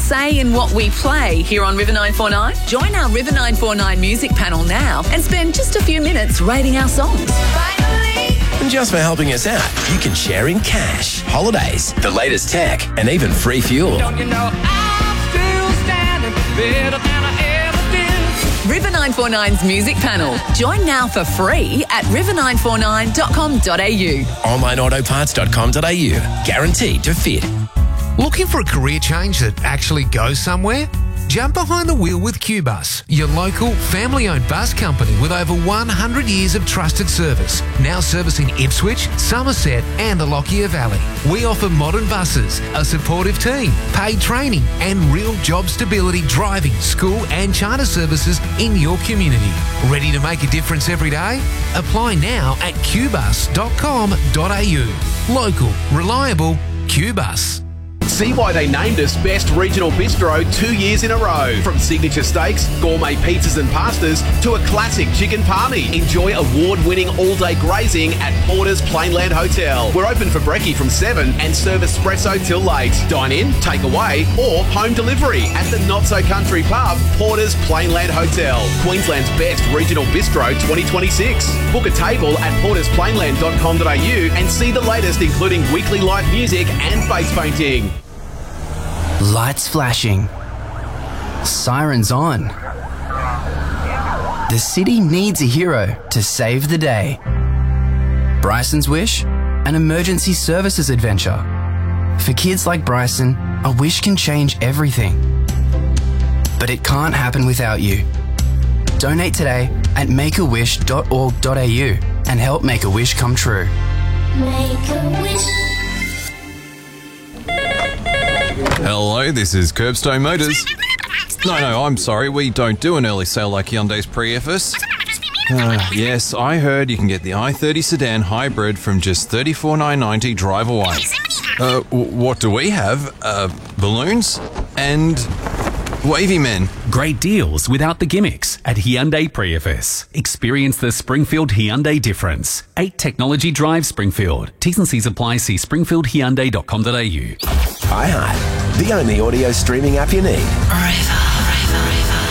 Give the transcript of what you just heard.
say in what we play here on River 949? Join our River 949 music panel now and spend just a few minutes rating our songs. And just for helping us out, you can share in cash, holidays, the latest tech, and even free fuel. Don't you know I'm still standing better than I ever did? River 949's music panel. Join now for free at river949.com.au. OnlineAutoparts.com.au. Guaranteed to fit. Looking for a career change that actually goes somewhere? Jump behind the wheel with QBus, your local family-owned bus company with over 100 years of trusted service. Now servicing Ipswich, Somerset and the Lockyer Valley. We offer modern buses, a supportive team, paid training and real job stability driving, school and charter services in your community. Ready to make a difference every day? Apply now at qbus.com.au. Local, reliable, QBus. See why they named us Best Regional Bistro 2 years in a row. From signature steaks, gourmet pizzas and pastas to a classic chicken palmy. Enjoy award-winning all-day grazing at Porter's Plainland Hotel. We're open for brekkie from 7 and serve espresso till late. Dine in, take away or home delivery at the not-so-country pub, Porter's Plainland Hotel. Queensland's Best Regional Bistro 2026. Book a table at portersplainland.com.au and see the latest including weekly live music and face painting. Lights flashing. Sirens on. The city needs a hero to save the day. Bryson's Wish? An emergency services adventure. For kids like Bryson, a wish can change everything. But it can't happen without you. Donate today at makeawish.org.au and help make a wish come true. Make a wish. Hello, this is Curbstone Motors. No, I'm sorry, we don't do an early sale like Hyundai's Prius. Yes, I heard you can get the i30 sedan hybrid from just $34,990 drive away. What do we have? Balloons? And wavy men. Great deals without the gimmicks at Hyundai Prius. Experience the Springfield Hyundai difference. 8 technology drive Springfield. T's and C's apply. See springfieldhyundai.com.au. iHeart, the only audio streaming app you need. River.